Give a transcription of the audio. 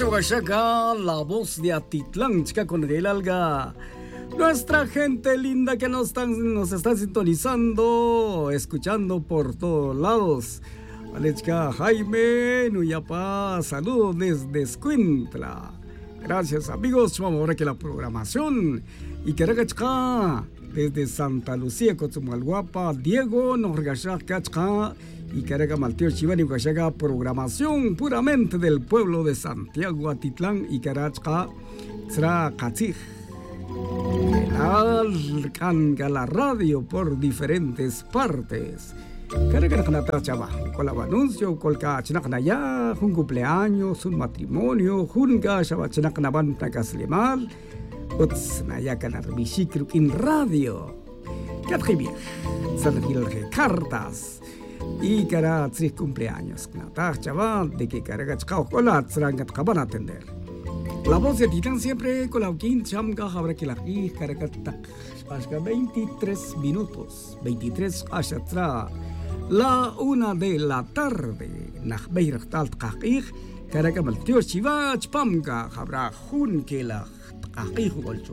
Oaxaca, la voz de Atitlán, chica con el alga. Nuestra gente linda que nos está sintonizando, escuchando por todos lados. Alechka Jaime, Nuyapa, saludos desde Escuintla. Gracias amigos, vamos ahora que la programación. Y que desde Santa Lucía, Cochumalguapa, Diego, Norgachachka. Y Caraga Malteo Chivani Huachaga, programación puramente del pueblo de Santiago Atitlán y Carachca, será Cachij. Canga la radio por diferentes partes. Caraga Canata Chava, con el anuncio, con Cachinacnaya, un cumpleaños, un matrimonio, Junga, Chavachinacnaban Tacaslemal, Utsnaya Canar Bishikru in radio. Catjibia, Sanjil Cartas. Y cara 3 cumpleaños. Nata chaval de que carga chao cola trangat caban a atender. La voz de Titán siempre con la quinta chamga habrá que la y carga hasta 23 minutos. 23 hasta la 1 de la tarde. Nach beirach tal taqih carga maltio chivach pamga habrá jun que la taqih golcho.